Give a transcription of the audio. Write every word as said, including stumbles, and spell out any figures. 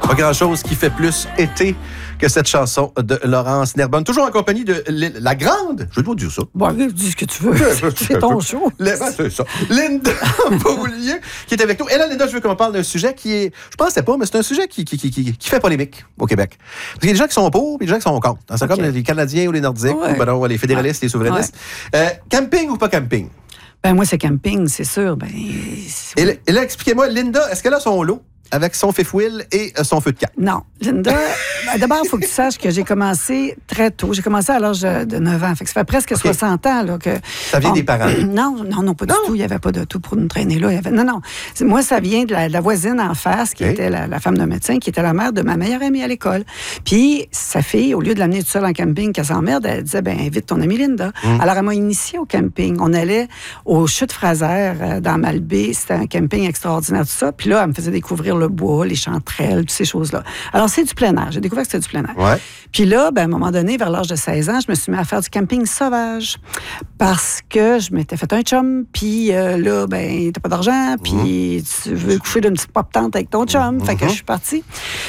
Pas grand-chose qui fait plus été que cette chanson de Laurence Nerbonne. Toujours en compagnie de la grande, je vais pas dire ça. Bon, dis ce que tu veux. C'est ton show. Ben, c'est ça. Linda Beaulieu qui est avec nous. Et là, Linda, je veux qu'on parle d'un sujet qui est, je pensais pas, mais c'est un sujet qui, qui, qui, qui, qui fait polémique au Québec. Parce qu'il y a des gens qui sont pour et des gens qui sont contre. C'est okay. Comme les Canadiens ou les Nordiques, ouais. ou ben non, les fédéralistes, ouais. les souverainistes. Ouais. Euh, camping ou pas camping? Ben moi, c'est camping, c'est sûr. Ben, c'est... Et, là, et là, expliquez-moi, Linda, est-ce qu'elle a son lot? Avec son fifth wheel et son feu de camp. Non. Linda, ben d'abord, il faut que tu saches que j'ai commencé très tôt. J'ai commencé à l'âge de neuf ans. Fait que ça fait presque okay. soixante ans. Là, que, ça vient bon, des parents? Non, non, non, pas non. du tout. Il n'y avait pas de tout pour nous traîner là. Il y avait, non, non. Moi, ça vient de la, de la voisine en face, qui okay. était la, la femme d'un médecin, qui était la mère de ma meilleure amie à l'école. Puis, sa fille, au lieu de l'amener toute seule en camping, qu'elle s'emmerde, elle disait, ben invite ton amie Linda. Mm. Alors, elle m'a initiée au camping. On allait au Chutes Fraser, euh, dans Malbaie. C'était un camping extraordinaire, tout ça. Puis là, elle me faisait découvrir le bois, les champs entre elles, toutes ces choses-là. Alors, c'est du plein air. J'ai découvert que c'était du plein air. Ouais. Puis là, ben, à un moment donné, vers l'âge de seize ans, je me suis mis à faire du camping sauvage parce que je m'étais fait un chum, puis euh, là, ben, t'as pas d'argent, puis mm-hmm. tu veux coucher d'une petite pop-tente avec ton chum. Mm-hmm. Fait que je suis partie.